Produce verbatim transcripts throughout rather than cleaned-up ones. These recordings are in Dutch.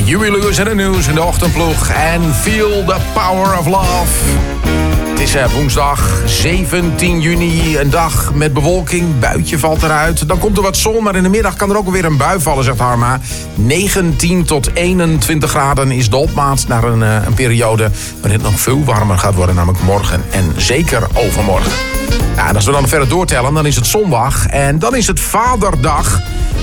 Huey Lewis en het nieuws in de ochtendploeg. En Feel the Power of Love. Het is uh, woensdag zeventien juni, een dag met bewolking. Buitje valt eruit. Dan komt er wat zon, maar in de middag kan er ook weer een bui vallen, zegt Harma. negentien tot eenentwintig graden is de opmaat naar een, uh, een periode waarin het nog veel warmer gaat worden, namelijk morgen en zeker overmorgen. Ja, en als we dan verder doortellen, dan is het zondag en dan is het Vaderdag.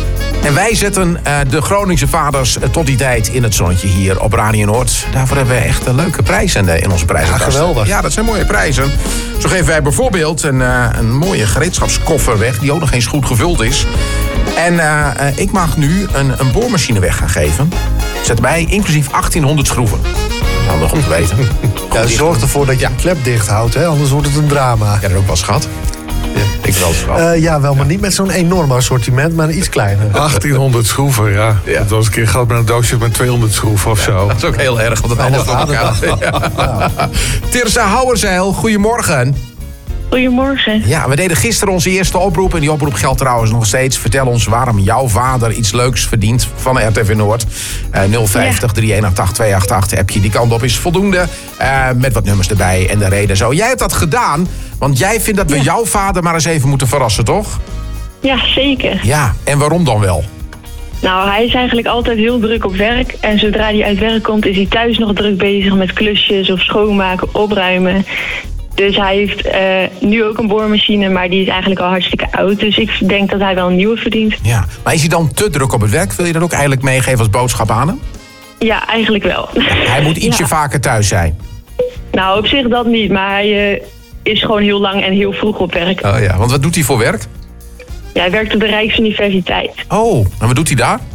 En wij zetten uh, de Groningse vaders uh, tot die tijd in het zonnetje hier op Radio Noord. Daarvoor hebben we echt een leuke prijzen in, de, in onze prijzenkast. Ja, geweldig. Ja, dat zijn mooie prijzen. Zo geven wij bijvoorbeeld een, uh, een mooie gereedschapskoffer weg, die ook nog eens goed gevuld is. En uh, uh, ik mag nu een, een boormachine weg gaan geven. Zet bij, inclusief achttienhonderd schroeven. Handig om te weten. Ja, zorg ervoor dat je een klep dicht houdt, hè? Anders wordt het een drama. Ja, dat ook wel schat. Ja, ik wel schat. Uh, ja, wel, maar niet met zo'n enorm assortiment, maar iets kleiner. achttienhonderd schroeven, ja. ja. Dat was een keer gehad met een doosje met tweehonderd schroeven of zo. Dat is ook heel erg, want het alles door elkaar. Ja. Tirza Houwerzeil, goedemorgen. Goedemorgen. Ja, we deden gisteren onze eerste oproep. En die oproep geldt trouwens nog steeds. Vertel ons waarom jouw vader iets leuks verdient van R T V Noord. Uh, nul vijftig, drie een acht acht, twee acht acht. Heb je die kant op is voldoende. Uh, met wat nummers erbij en de reden zo. Jij hebt dat gedaan, want jij vindt dat we ja. jouw vader maar eens even moeten verrassen, toch? Ja, zeker. Ja, en waarom dan wel? Nou, hij is eigenlijk altijd heel druk op werk. En zodra hij uit werk komt, is hij thuis nog druk bezig met klusjes of schoonmaken, opruimen. Dus hij heeft uh, nu ook een boormachine, maar die is eigenlijk al hartstikke oud. Dus ik denk dat hij wel een nieuwe verdient. Ja, maar is hij dan te druk op het werk? Wil je dat ook eigenlijk meegeven als boodschap aan hem? Ja, eigenlijk wel. Hij moet ietsje ja. vaker thuis zijn. Nou, op zich dat niet, maar hij uh, is gewoon heel lang en heel vroeg op werk. Oh ja, want wat doet hij voor werk? Ja, hij werkt op de Rijksuniversiteit. Oh, en wat doet hij daar?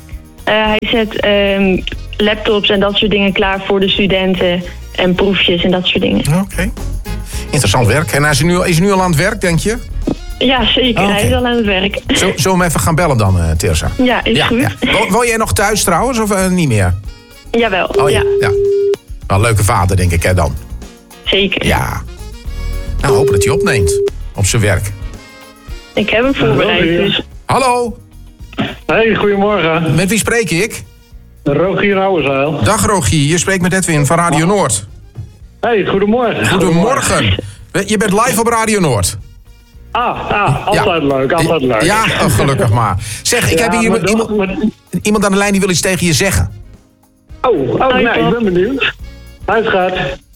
Uh, hij zet uh, laptops en dat soort dingen klaar voor de studenten. En proefjes en dat soort dingen. Oké. Okay. Interessant werk. En is hij, nu, is hij nu al aan het werk, denk je? Ja, zeker. Oh, okay. Hij is al aan het werk. Zo, zullen we hem even gaan bellen dan, uh, Tirza? Ja, is ja, goed. Ja. Woon, woon jij nog thuis trouwens, of uh, niet meer? Jawel, oh, ja. ja. Wel een leuke vader, denk ik, hè, dan? Zeker. Ja. Nou, hopen dat hij opneemt op zijn werk. Ik heb hem voorbereid, dus... Hallo. Hey, goedemorgen. Met wie spreek ik? Rogier Houwerzeil. Dag Rogier, je spreekt met Edwin van Radio Noord. Hey, goedemorgen. Goedemorgen. Je bent live op Radio Noord. Ah, ah altijd ja. leuk, altijd leuk. Ja, oh, gelukkig maar. Zeg, ik ja, heb hier iemand, iemand, maar... iemand aan de lijn die wil iets tegen je zeggen. Oh, oh nee, ik ben benieuwd. Hij gaat.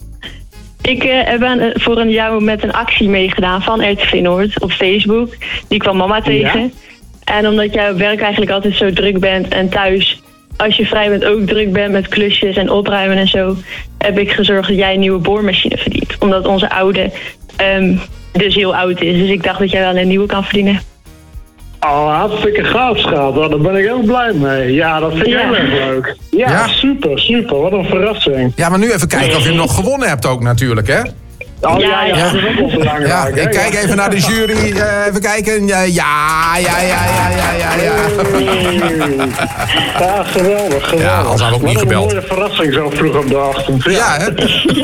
Ik uh, heb aan, uh, voor een jaar met een actie meegedaan van R T V Noord op Facebook. Die kwam mama tegen. Ja. En omdat jij op werk eigenlijk altijd zo druk bent en thuis... als je vrij bent ook druk bent met klusjes en opruimen en zo... heb ik gezorgd dat jij een nieuwe boormachine verdient. Omdat onze oude um, dus heel oud is. Dus ik dacht dat jij wel een nieuwe kan verdienen. Oh, hartstikke gaaf, schat. Daar ben ik heel blij mee. Ja, dat vind ik ja. heel erg leuk. Ja, ja, super, super. Wat een verrassing. Ja, maar nu even kijken of je hem nog gewonnen hebt ook natuurlijk, hè? Oh ja, ja, ja, dat is ook wel belangrijk. Ja, ik kijk even naar de jury. Uh, even kijken. Ja, ja, ja, ja, ja, ja, ja. Ja, geweldig, geweldig. Ja, als had ook niet gebeld. Wat een mooie verrassing zo vroeg op de ochtend. Ja, ja hè?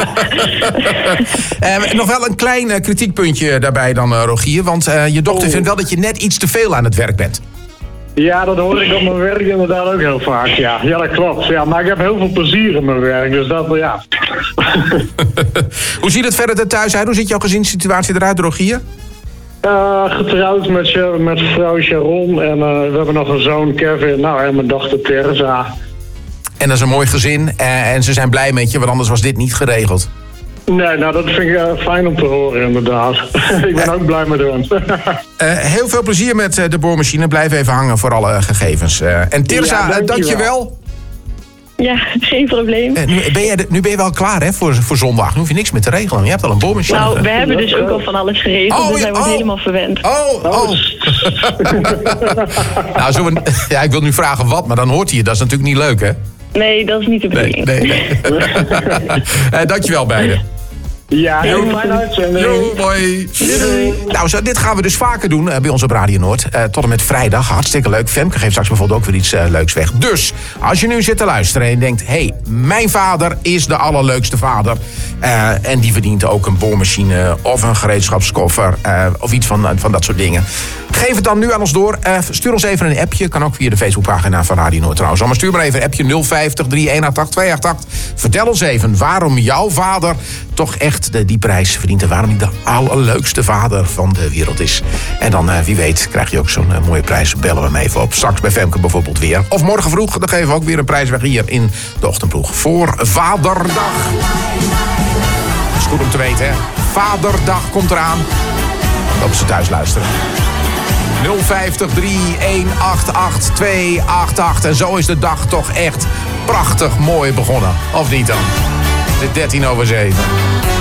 uh, nog wel een klein uh, kritiekpuntje daarbij dan, uh, Rogier. Want uh, je dochter oh. vindt wel dat je net iets te veel aan het werk bent. Ja, dat hoor ik op mijn werk inderdaad ook heel vaak, ja. Ja, dat klopt. Ja, maar ik heb heel veel plezier in mijn werk, dus dat, ja. Hoe ziet het verder thuis uit? Hoe ziet jouw gezinssituatie eruit, Rogier? Uh, getrouwd met, met vrouw Sharon en uh, we hebben nog een zoon, Kevin, nou, en mijn dochter Teresa. En dat is een mooi gezin uh, en ze zijn blij met je, want anders was dit niet geregeld. Nee, nou dat vind ik uh, fijn om te horen inderdaad. Ik ben uh, ook blij met hun. uh, heel veel plezier met uh, de boormachine. Blijf even hangen voor alle uh, gegevens. Uh, en Tirza, ja, dank je wel. Ja, geen probleem. Uh, nu, ben je, nu ben je wel klaar hè, voor, voor zondag. Nu hoef je niks meer te regelen. Je hebt al een boormachine. Nou, we hebben dus ook al van alles geregeld. Oh, dus hij wordt oh, helemaal verwend. Oh, oh. nou, zo een, ja, ik wil nu vragen wat, maar dan hoort hij je. Dat is natuurlijk niet leuk, hè? Nee, dat is niet de bedoeling. Nee, nee, nee. uh, dankjewel beiden. Ja, heel fijn uitzending. Jo, mooi. Nou, zo, dit gaan we dus vaker doen uh, bij ons op Radio Noord. Uh, tot en met vrijdag. Hartstikke leuk. Femke geeft straks bijvoorbeeld ook weer iets uh, leuks weg. Dus, als je nu zit te luisteren en je denkt... hé, hey, mijn vader is de allerleukste vader. Uh, en die verdient ook een boormachine of een gereedschapskoffer. Uh, of iets van, van dat soort dingen. Geef het dan nu aan ons door. Uh, stuur ons even een appje. Kan ook via de Facebookpagina van Radio Noord trouwens. Maar stuur maar even een appje nul vijftig, drie een acht acht, twee acht acht. Vertel ons even waarom jouw vader toch echt de, die prijs verdient. En waarom hij de allerleukste vader van de wereld is. En dan, uh, wie weet, krijg je ook zo'n uh, mooie prijs. Bellen we hem even op. Straks bij Femke bijvoorbeeld weer. Of morgen vroeg, dan geven we ook weer een prijs weg hier in de Ochtendploeg. Voor Vaderdag. Dat is goed om te weten, hè. Vaderdag komt eraan. Lopen ze thuis luisteren. nul vijftig, drie een acht acht, twee acht acht. En zo is de dag toch echt prachtig mooi begonnen. Of niet dan? Het is dertien over zeven.